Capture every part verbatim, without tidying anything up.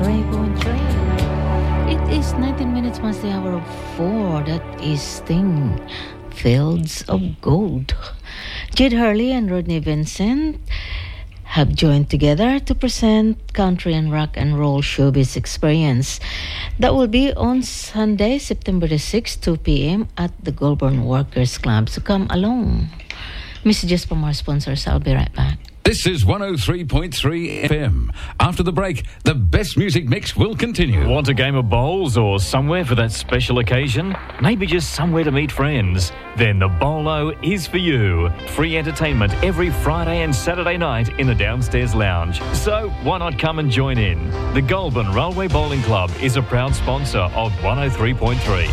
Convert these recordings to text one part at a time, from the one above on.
three point three. It is nineteen minutes past the hour of four. That is Sting, Fields of Gold. Jed Hurley and Rodney Vincent have joined together to present Country and Rock and Roll Showbiz Experience. That will be on Sunday, September the sixth, two p.m. at the Goulburn Workers Club. So come along. Messages from our sponsors. I'll be right back. This is one oh three point three F M. After the break, the best music mix will continue. Want a game of bowls or somewhere for that special occasion? Maybe just somewhere to meet friends? Then the Bolo is for you. Free entertainment every Friday and Saturday night in the downstairs lounge. So why not come and join in? The Goulburn Railway Bowling Club is a proud sponsor of one oh three point three.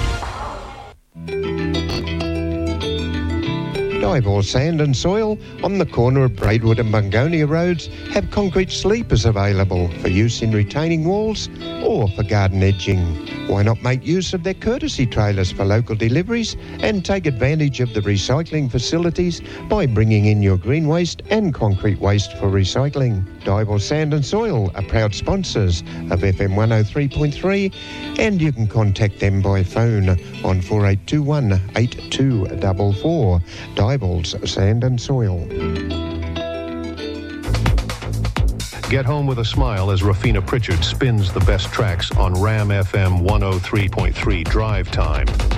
Dibor Sand and Soil on the corner of Braidwood and Bungonia Roads have concrete sleepers available for use in retaining walls or for garden edging. Why not make use of their courtesy trailers for local deliveries and take advantage of the recycling facilities by bringing in your green waste and concrete waste for recycling. Dibor Sand and Soil are proud sponsors of F M one oh three point three, and you can contact them by phone on four eight two one, eight two four four. Dibor's Sand and Soil. Get home with a smile as Rafina Pritchard spins the best tracks on Ram F M one oh three point three Drive Time.